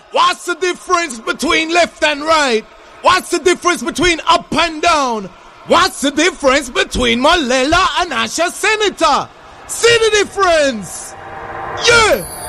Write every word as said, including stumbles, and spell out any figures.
What's the difference between left and right? What's the difference between up and down? What's the difference between Malala and Asha Senator? See the difference? Yeah!